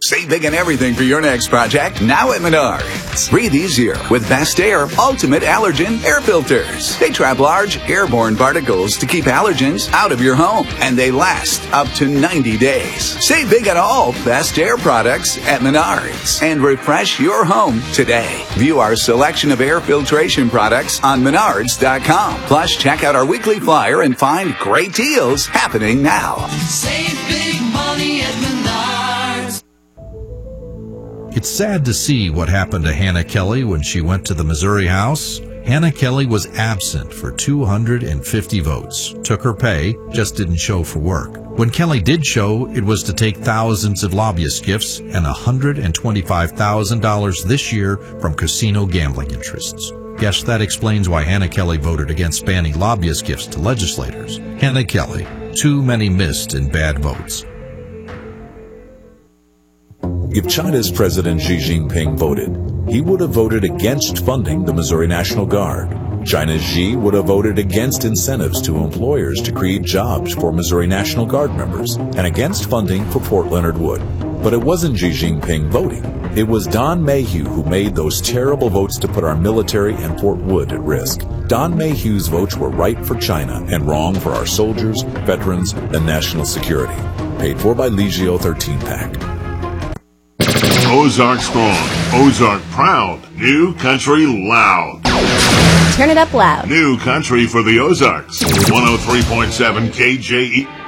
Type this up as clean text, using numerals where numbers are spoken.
Save big on everything for your next project now at Menards. Breathe easier with Best Air Ultimate Allergen Air Filters. They trap large airborne particles to keep allergens out of your home, and they last up to 90 days. Save big on all Best Air products at Menards and refresh your home today. View our selection of air filtration products on Menards.com. Plus, check out our weekly flyer and find great deals happening now. Save big money at Menards. It's sad to see what happened to Hannah Kelly when she went to the Missouri House. Hannah Kelly was absent for 250 votes, took her pay, just didn't show for work. When Kelly did show, it was to take thousands of lobbyist gifts and $125,000 this year from casino gambling interests. Guess that explains why Hannah Kelly voted against banning lobbyist gifts to legislators. Hannah Kelly, too many missed and bad votes. If China's President Xi Jinping voted, he would have voted against funding the Missouri National Guard. China's Xi would have voted against incentives to employers to create jobs for Missouri National Guard members and against funding for Fort Leonard Wood. But it wasn't Xi Jinping voting. It was Don Mayhew who made those terrible votes to put our military and Fort Wood at risk. Don Mayhew's votes were right for China and wrong for our soldiers, veterans, and national security. Paid for by Legio 13-Pack. Ozark strong, Ozark proud, new country loud. Turn it up loud. New country for the Ozarks. 103.7 KJE.